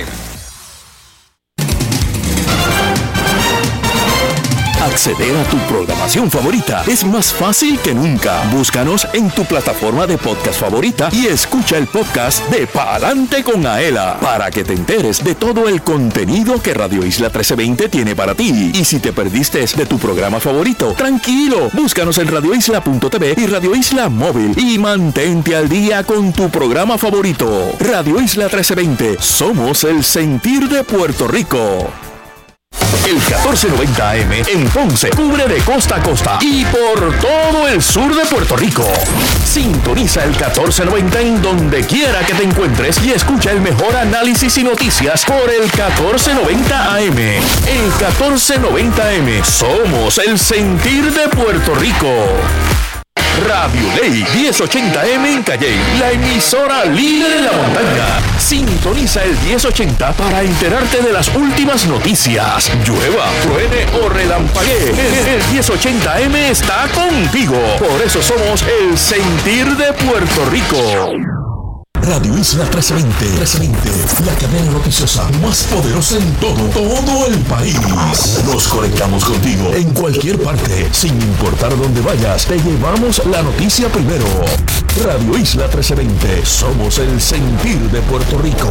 Acceder a tu programación favorita es más fácil que nunca. Búscanos en tu plataforma de podcast favorita y escucha el podcast de Pa'lante con Aela para que te enteres de todo el contenido que Radio Isla 1320 tiene para ti. Y si te perdiste de tu programa favorito, tranquilo, búscanos en radioisla.tv y Radio Isla Móvil y mantente al día con tu programa favorito. Radio Isla 1320, somos el sentir de Puerto Rico. El 1490 AM en Ponce cubre de costa a costa y por todo el sur de Puerto Rico. Sintoniza el 1490 en donde quiera que te encuentres y escucha el mejor análisis y noticias por el 1490 AM. El 1490 AM, somos el sentir de Puerto Rico. Radio Ley 1080M en Calley, la emisora líder en la montaña. Sintoniza el 1080 para enterarte de las últimas noticias. Llueva, truene o relampaguee, el 1080M está contigo. Por eso somos el sentir de Puerto Rico. Radio Isla 1320, la cadena noticiosa más poderosa en todo el país. Nos conectamos contigo en cualquier parte, sin importar dónde vayas, te llevamos la noticia primero. Radio Isla 1320, somos el sentir de Puerto Rico.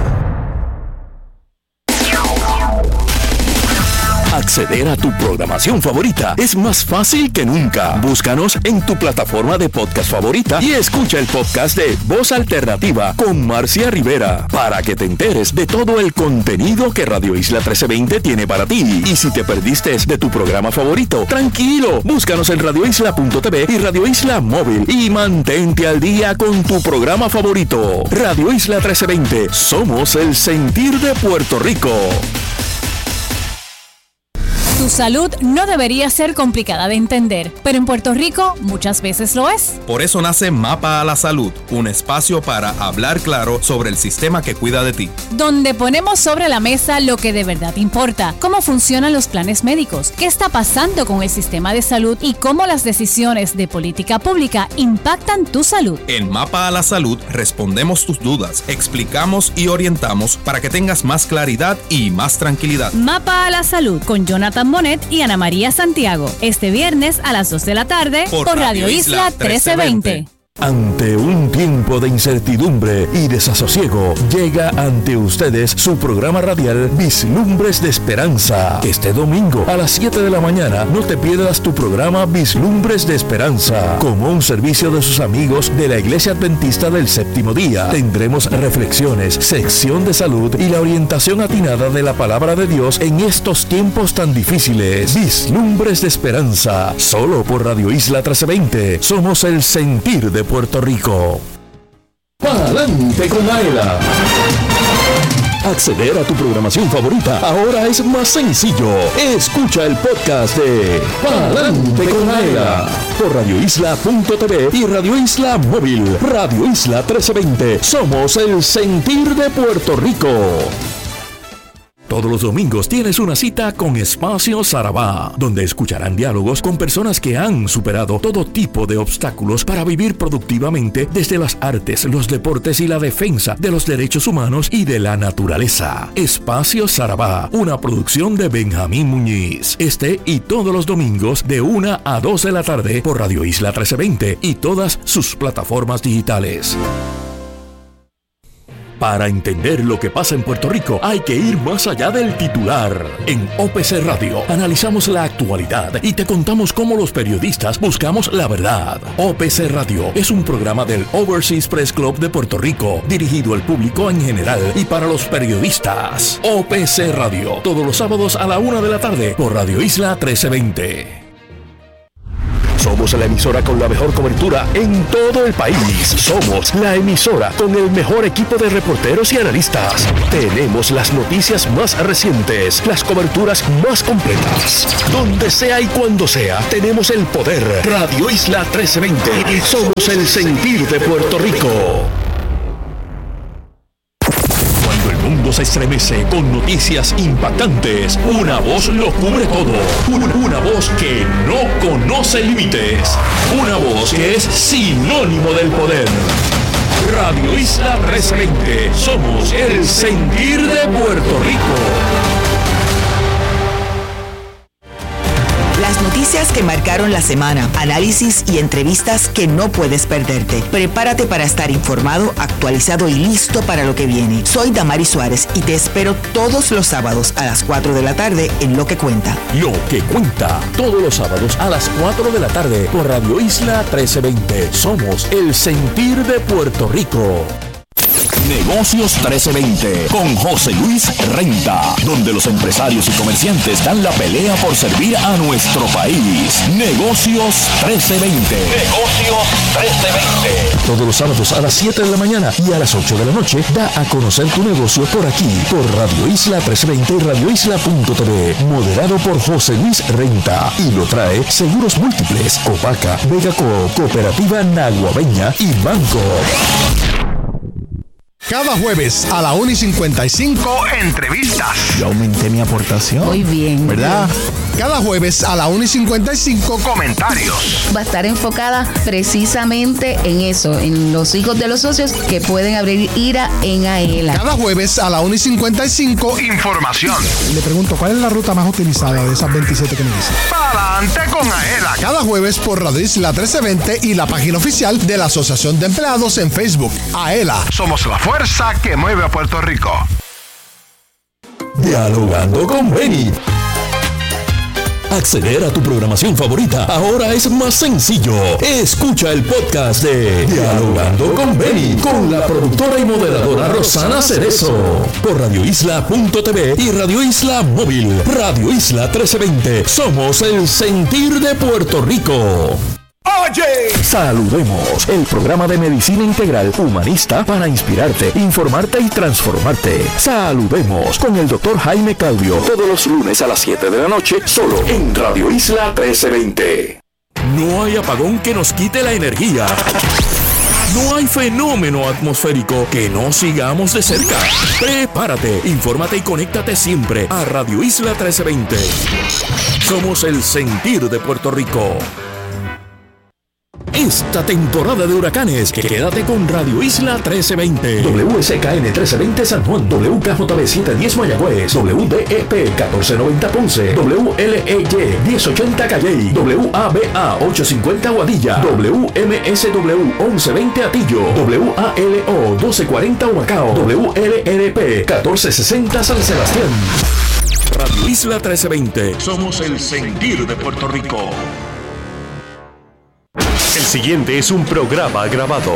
Acceder a tu programación favorita es más fácil que nunca. Búscanos en tu plataforma de podcast favorita y escucha el podcast de Voz Alternativa con Marcia Rivera para que te enteres de todo el contenido que Radio Isla 1320 tiene para ti. Y si te perdiste de tu programa favorito, tranquilo, búscanos en radioisla.tv y Radio Isla Móvil y mantente al día con tu programa favorito. Radio Isla 1320, somos el sentir de Puerto Rico. Tu salud no debería ser complicada de entender, pero en Puerto Rico muchas veces lo es. Por eso nace Mapa a la Salud, un espacio para hablar claro sobre el sistema que cuida de ti. Donde ponemos sobre la mesa lo que de verdad importa, cómo funcionan los planes médicos, qué está pasando con el sistema de salud y cómo las decisiones de política pública impactan tu salud. En Mapa a la Salud respondemos tus dudas, explicamos y orientamos para que tengas más claridad y más tranquilidad. Mapa a la Salud con Jonathan Monet y Ana María Santiago, este viernes a las 2 de la tarde por Radio Isla 1320. Ante un tiempo de incertidumbre y desasosiego, llega ante ustedes su programa radial Vislumbres de Esperanza. Este domingo a las 7 de la mañana no te pierdas tu programa Vislumbres de Esperanza. Como un servicio de sus amigos de la Iglesia Adventista del Séptimo Día, tendremos reflexiones, sección de salud y la orientación atinada de la Palabra de Dios en estos tiempos tan difíciles. Vislumbres de Esperanza, solo por Radio Isla 1320. Somos el sentir de Puerto Rico. Pa'lante con Aela. Acceder a tu programación favorita ahora es más sencillo. Escucha el podcast de Pa'lante con Aela por radioisla.tv y Radio Isla Móvil. Radio Isla 1320. Somos el sentir de Puerto Rico. Todos los domingos tienes una cita con Espacio Sarabá, donde escucharán diálogos con personas que han superado todo tipo de obstáculos para vivir productivamente desde las artes, los deportes y la defensa de los derechos humanos y de la naturaleza. Espacio Sarabá, una producción de Benjamín Muñiz. Este y todos los domingos de 1 a 2 de la tarde por Radio Isla 1320 y todas sus plataformas digitales. Para entender lo que pasa en Puerto Rico, hay que ir más allá del titular. En OPC Radio analizamos la actualidad y te contamos cómo los periodistas buscamos la verdad. OPC Radio es un programa del Overseas Press Club de Puerto Rico, dirigido al público en general y para los periodistas. OPC Radio, todos los sábados a la 1 de la tarde por Radio Isla 1320. Somos la emisora con la mejor cobertura en todo el país. Somos la emisora con el mejor equipo de reporteros y analistas. Tenemos las noticias más recientes, las coberturas más completas. Donde sea y cuando sea, tenemos el poder. Radio Isla 1320. Somos el sentir de Puerto Rico. El mundo se estremece con noticias impactantes. Una voz lo cubre todo. Una voz que no conoce límites. Una voz que es sinónimo del poder. Radio Isla 1320. Somos el sentir de Puerto Rico. Las noticias que marcaron la semana, análisis y entrevistas que no puedes perderte. Prepárate para estar informado, actualizado y listo para lo que viene. Soy Damari Suárez y te espero todos los sábados a las 4 de la tarde en Lo que Cuenta. Lo que Cuenta, todos los sábados a las 4 de la tarde por Radio Isla 1320. Somos el sentir de Puerto Rico. Negocios 1320 con José Luis Renta, donde los empresarios y comerciantes dan la pelea por servir a nuestro país. Negocios 1320. Negocios 1320. Todos los sábados a las 7 de la mañana y a las 8 de la noche da a conocer tu negocio por aquí, por Radio Isla 1320 y radioisla.tv. Moderado por José Luis Renta. Y lo trae Seguros Múltiples, Copaca, Vegaco, Cooperativa Naguabeña y Banco. Cada jueves a la 1:55 entrevistas. Yo aumenté mi aportación. Muy bien. ¿Verdad? Cada jueves a la 1:55 comentarios. Va a estar enfocada precisamente en eso, en los hijos de los socios que pueden abrir IRA en AELA. Cada jueves a la 1:55 información. Le pregunto, ¿cuál es la ruta más utilizada de esas 27 que me dicen? Para adelante con AELA. Cada jueves por Radio Isla 1320 y la página oficial de la Asociación de Empleados en Facebook. AELA. Somos la fuerza que mueve a Puerto Rico. Dialogando con Benny. Acceder a tu programación favorita ahora es más sencillo. Escucha el podcast de Dialogando con Benny con la productora y moderadora Rosana Cerezo por radioisla.tv y Radio Isla Móvil. Radio Isla 1320. Somos el sentir de Puerto Rico. Oye, saludemos, el programa de medicina integral humanista para inspirarte, informarte y transformarte. Saludemos con el Dr. Jaime Claudio, todos los lunes a las 7 de la noche, solo en Radio Isla 1320. No hay apagón que nos quite la energía. No hay fenómeno atmosférico que no sigamos de cerca. Prepárate, infórmate y conéctate siempre a Radio Isla 1320. Somos el sentir de Puerto Rico. Esta temporada de huracanes, quédate con Radio Isla 1320. WSKN 1320 San Juan, WKJB 710 Mayagüez, WDEP 1490 Ponce, WLEY 1080 Calley, WABA 850 Guadilla, WMSW 1120 Atillo, WALO 1240 Humacao, WLRP 1460 San Sebastián. Radio Isla 1320. Somos el sentir de Puerto Rico. El siguiente es un programa grabado.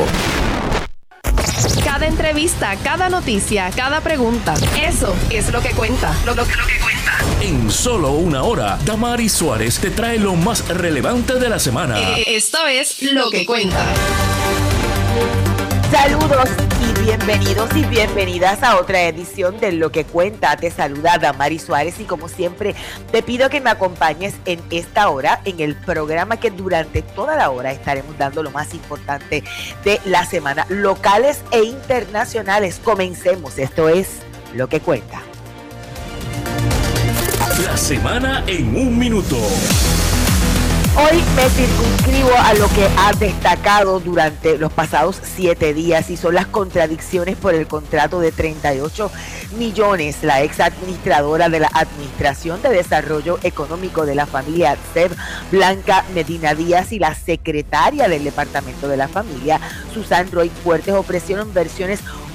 Cada entrevista, cada noticia, cada pregunta, eso es lo que cuenta. Lo que cuenta. En solo una hora, Damari Suárez te trae lo más relevante de la semana. Esto es Lo que Cuenta. Saludos y bienvenidos y bienvenidas a otra edición de Lo que Cuenta. Te saluda Damari Suárez y como siempre te pido que me acompañes en esta hora en el programa que durante toda la hora estaremos dando lo más importante de la semana, locales e internacionales. Comencemos, esto es Lo que Cuenta. La semana en un minuto. Hoy me circunscribo a lo que ha destacado durante los pasados 7 días y son las contradicciones por el contrato de 38 millones. La ex administradora de la Administración de Desarrollo Económico de la familia SEB, Blanca Medina Díaz, y la secretaria del Departamento de la Familia, Susan Roy Fuertes, ofrecieron versiones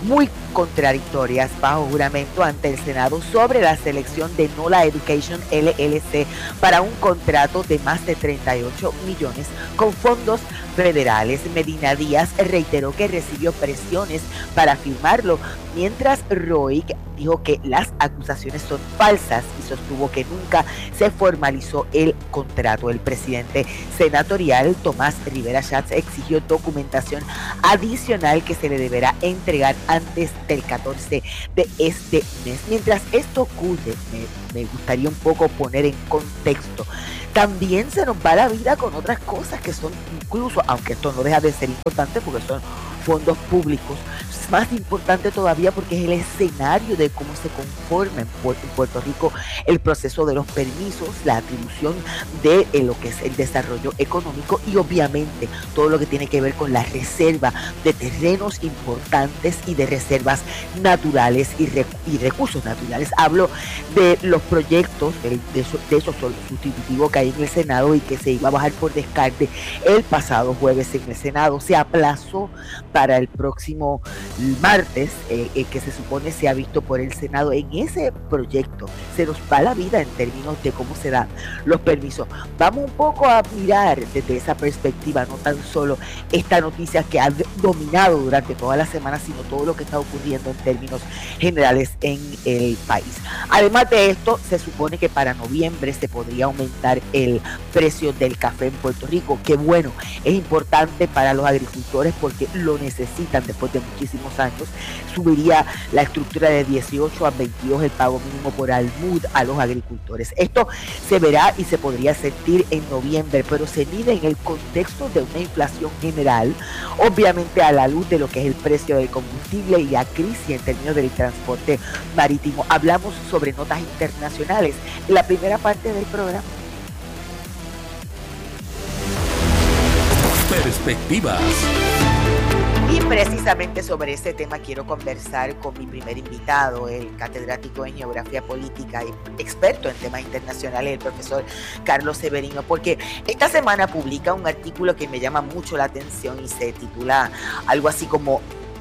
muy contradictorias bajo juramento ante el Senado sobre la selección de Nola Education LLC para un contrato de más de 38 millones con fondos federales. Medina Díaz reiteró que recibió presiones para firmarlo, mientras Roig dijo que las acusaciones son falsas y sostuvo que nunca se formalizó el contrato. El presidente senatorial Tomás Rivera Schatz exigió documentación adicional que se le deberá entregar antes del 14 de este mes. Mientras esto ocurre, me gustaría un poco poner en contexto. También se nos va la vida con otras cosas que son, incluso, aunque esto no deja de ser importante porque son fondos públicos, es más importante todavía porque es el escenario de cómo se conforma en Puerto Rico el proceso de los permisos, la atribución de lo que es el desarrollo económico y obviamente todo lo que tiene que ver con la reserva de terrenos importantes y de reservas naturales y recursos naturales. Hablo de los proyectos, de esos sustitutivos que hay en el Senado y que se iba a bajar por descarte el pasado jueves en el Senado. Se aplazó para el próximo martes, que se supone se ha visto por el Senado. En ese proyecto se nos va la vida en términos de cómo se dan los permisos. Vamos un poco a mirar desde esa perspectiva, no tan solo esta noticia que ha dominado durante toda la semana, sino todo lo que está ocurriendo en términos generales en el país. Además de esto, se supone que para noviembre se podría aumentar el precio del café en Puerto Rico, que bueno, es importante para los agricultores porque lo necesitan después de muchísimos años. Subiría la estructura de 18 a 22 el pago mínimo por almud a los agricultores. Esto se verá y se podría sentir en noviembre, pero se mide en el contexto de una inflación general, obviamente a la luz de lo que es el precio del combustible y la crisis en términos del transporte marítimo. Hablamos sobre notas internacionales en la primera parte del programa. Perspectivas. Y precisamente sobre este tema quiero conversar con mi primer invitado, el catedrático en Geografía Política y experto en temas internacionales, el profesor Carlos Severino, porque esta semana publica un artículo que me llama mucho la atención y se titula algo así como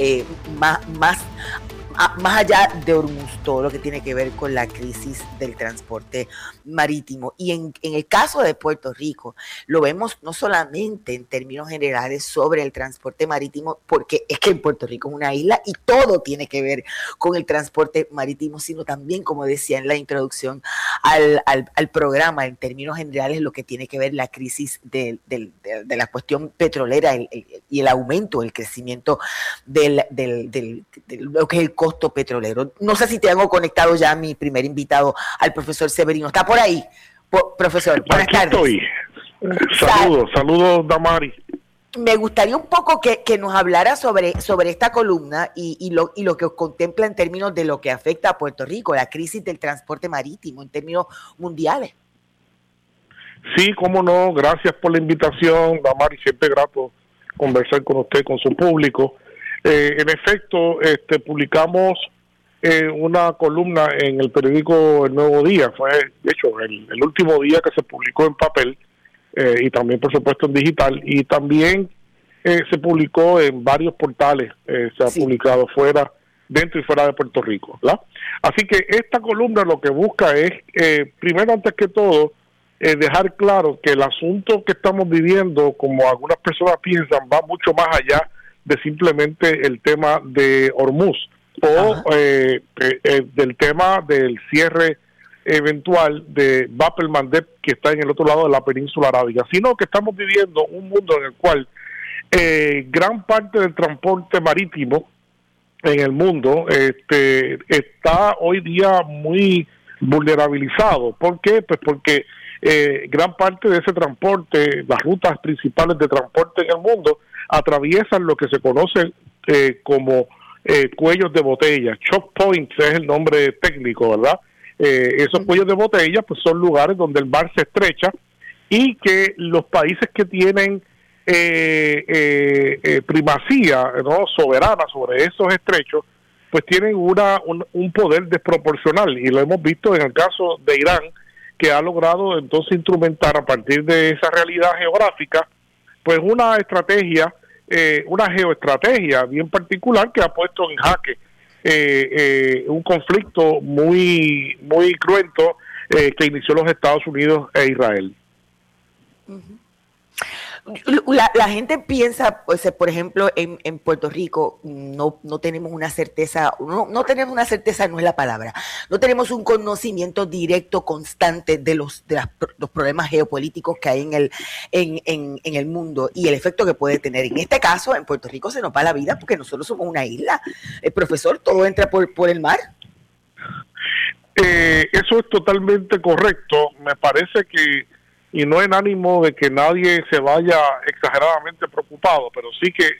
más allá de Hormuz, todo lo que tiene que ver con la crisis del transporte marítimo. Y en el caso de Puerto Rico, lo vemos no solamente en términos generales sobre el transporte marítimo, porque es que en Puerto Rico es una isla y todo tiene que ver con el transporte marítimo, sino también, como decía en la introducción al programa, en términos generales, lo que tiene que ver la crisis de la cuestión petrolera y el aumento, el crecimiento de lo que es el costo petrolero. No sé si tengo conectado ya a mi primer invitado, al profesor Severino. ¿Está por ahí? Profesor, buenas tardes. Estoy. Saludos, Damari. Me gustaría un poco que nos hablara sobre esta columna y lo que contempla en términos de lo que afecta a Puerto Rico, la crisis del transporte marítimo en términos mundiales. Sí, cómo no. Gracias por la invitación, Damari. Siempre grato conversar con usted, con su público. En efecto, publicamos una columna en el periódico El Nuevo Día. Fue, de hecho, el último día que se publicó en papel y también, por supuesto, en digital. Y también se publicó en varios portales. Se ha publicado dentro y fuera de Puerto Rico, ¿verdad? Así que esta columna lo que busca es, primero, antes que todo, dejar claro que el asunto que estamos viviendo, como algunas personas piensan, va mucho más allá de simplemente el tema de Hormuz o del tema del cierre eventual de Bab el-Mandeb, que está en el otro lado de la península arábiga, sino que estamos viviendo un mundo en el cual gran parte del transporte marítimo en el mundo está hoy día muy vulnerabilizado. ¿Por qué? Pues porque gran parte de ese transporte, las rutas principales de transporte en el mundo, atraviesan lo que se conoce como cuellos de botella. Choke points es el nombre técnico, ¿verdad? Esos cuellos de botella pues son lugares donde el mar se estrecha y que los países que tienen primacía, ¿no?, soberana sobre esos estrechos, pues tienen un poder desproporcional, y lo hemos visto en el caso de Irán, que ha logrado entonces instrumentar a partir de esa realidad geográfica pues una estrategia una geoestrategia bien particular que ha puesto en jaque un conflicto muy cruento que inició los Estados Unidos e Israel. La gente piensa, pues, por ejemplo, en Puerto Rico no tenemos una certeza, no tenemos una certeza, no es la palabra, no tenemos un conocimiento directo, constante de los problemas geopolíticos que hay en el mundo y el efecto que puede tener. En este caso, en Puerto Rico se nos va la vida porque nosotros somos una isla. Profesor, todo entra por el mar. Eso es totalmente correcto. Me parece que, y no en ánimo de que nadie se vaya exageradamente preocupado, pero sí que